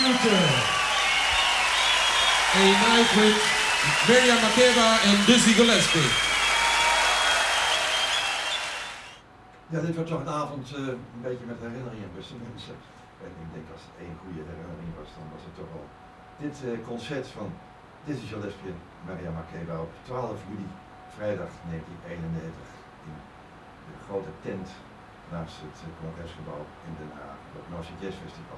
Future. A night with Miriam Makeba en Dizzy Gillespie. Ja, dit wordt toch een avond een beetje met herinneringen, beste mensen. En ik denk als het één goede herinnering was, dan was het toch al dit concert van Dizzy Gillespie en Miriam Makeba op 12 juli, vrijdag 1991, in de grote tent naast het congresgebouw in Den Haag, het North Sea Jazz Festival.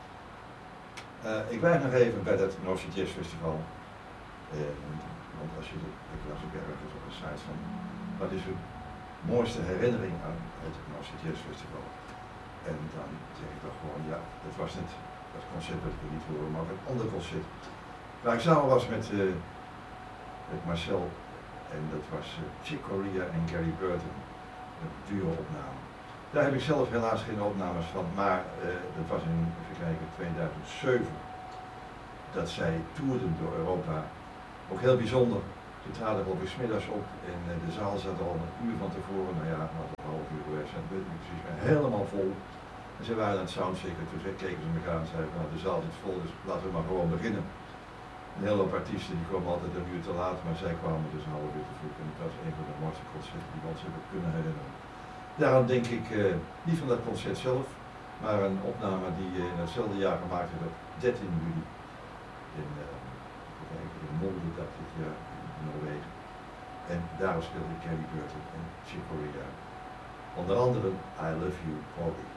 Ik blijf nog even bij dat North Sea Jazz Festival, want als je ik las ook ergens op een site van, wat is uw mooiste herinnering aan het North Sea Jazz Festival? En dan zeg ik toch gewoon, ja, dat was niet dat concert dat ik niet hoorde, maar een ander concert. Waar ik samen was met Marcel, en dat was Chick Corea en Gary Burton, een duo-opname. Daar heb ik zelf helaas geen opnames van, maar dat was in, even kijken, 2007, dat zij toerden door Europa. Ook heel bijzonder. Ze traden er op 's middags op en de zaal zat al een uur van tevoren, nou ja, wat een half uur geweest, en weet ik precies, maar helemaal vol. En ze waren aan het soundchecken, toen keken ze elkaar en zeiden, nou, de zaal zit vol, dus laten we maar gewoon beginnen. Een hele hoop artiesten die komen altijd een uur te laat, maar zij kwamen dus een half uur te vroeg en dat was een van de mooiste concerten die we ons hebben kunnen herinneren. Daarom denk ik, niet van dat concert zelf, maar een opname die in hetzelfde jaar gemaakt werd op 13 juli in Molde, dacht ik, ja, in Noorwegen. En daar speelde Gary Burton en Chick Corea. Onder andere I Love You, Polly.